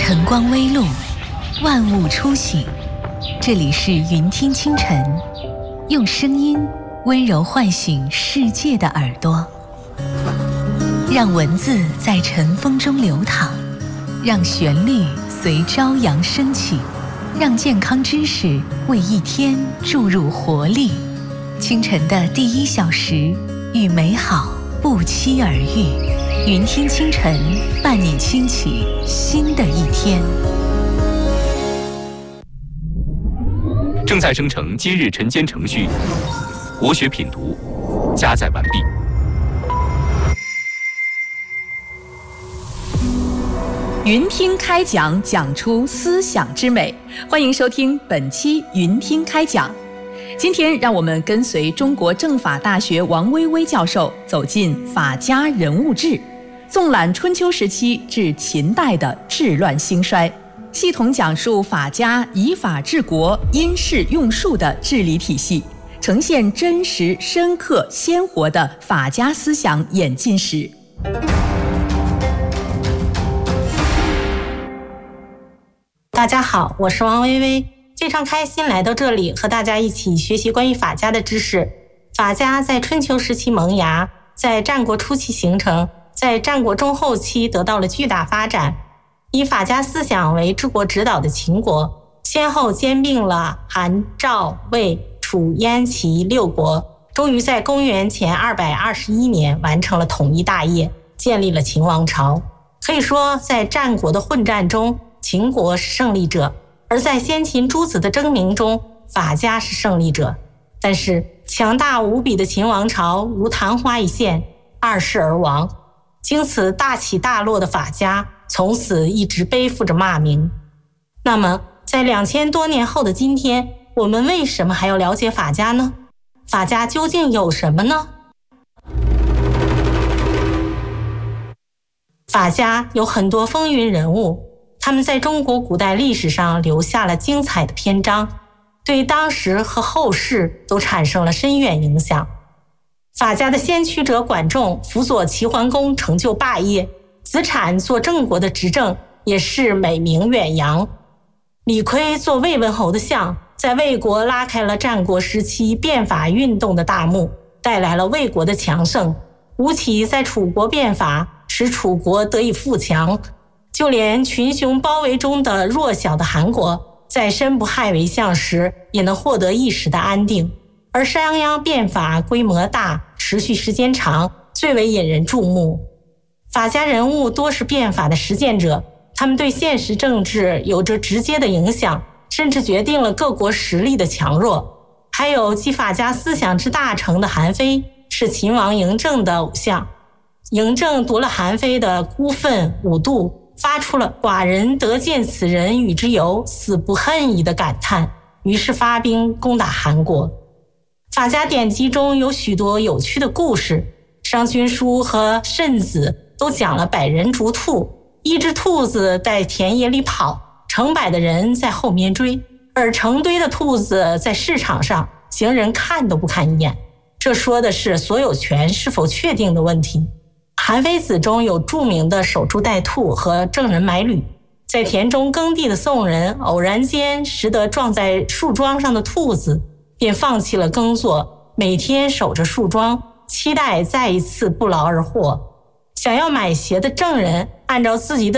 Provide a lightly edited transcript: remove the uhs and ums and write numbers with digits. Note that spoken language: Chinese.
晨光微露，万物初醒。这里是云听清晨，用声音温柔唤醒世界的耳朵，让文字在晨风中流淌，让旋律随朝阳升起，让健康知识为一天注入活力。清晨的第1小时，与美好不期而遇。云听清晨，伴你轻启新的一天。 正在生成今日晨间程序，国学品读加载完毕。 云听开讲，讲出思想之美。欢迎收听本期云听开讲。今天让我们跟随中国政法大学王薇薇教授走进法家人物志，纵览春秋时期至秦代的治乱兴衰，系统讲述法家以法治国、因势用术的治理体系，呈现真实、深刻、鲜活的法家思想演进史。 大家好，我是王薇薇，非常开心来到这里和大家一起学习关于法家的知识。法家在春秋时期萌芽，在战国初期形成，在战国中后期得到了巨大发展。以法家思想为治国指导的秦国，先后兼并了韩、赵、魏、楚、燕、齐6国，终于在公元前221年完成了统一大业，建立了秦王朝。可以说，在战国的混战中，秦国是胜利者，而在先秦诸子的争鸣中，法家是胜利者。但是强大无比的秦王朝如昙花一现，二世而亡。经此大起大落的法家，从此一直背负着骂名。那么在2000多年后的今天，我们为什么还要了解法家呢？法家究竟有什么呢？法家有很多风云人物，他们在中国古代历史上留下了精彩的篇章，对当时和后世都产生了深远影响。法家的先驱者管仲辅佐齐桓公成就霸业，子产做郑国的执政，也是美名远扬。李悝做魏文侯的相，在魏国拉开了战国时期变法运动的大幕，带来了魏国的强盛。吴起在楚国变法，使楚国得以富强。就连群雄包围中的弱小的韩国，在申不害为相时，也能获得一时的安定。而商鞅变法规模大，持续时间长，最为引人注目。法家人物多是变法的实践者，他们对现实政治有着直接的影响，甚至决定了各国实力的强弱。还有继法家思想之大成的韩非，是秦王嬴政的偶像。嬴政读了韩非的孤愤五度，发出了寡人得见此人与之游，死不恨矣的感叹，于是发兵攻打韩国。法家典籍中有许多有趣的故事，商君书和慎子都讲了百人逐兔，一只兔子在田野里跑，成百的人在后面追，而成堆的兔子在市场上，行人看都不看一眼。这说的是所有权是否确定的问题。韩非子中有著名的守株待兔和郑人买履，在田中耕地的宋人偶然间识得撞在树桩上的兔子，便放弃了耕作，每天守着树桩，期待再一次不劳而获。想要买鞋的郑人按照自己的